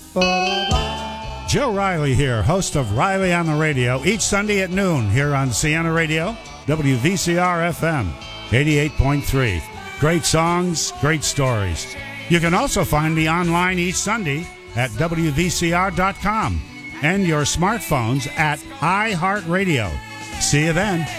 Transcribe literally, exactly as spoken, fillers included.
Joe Riley here, host of Riley on the Radio, each Sunday at noon here on Siena Radio, W V C R F M, eighty-eight point three. Great songs, great stories. You can also find me online each Sunday at W V C R dot com and your smartphones at iHeartRadio. See you then.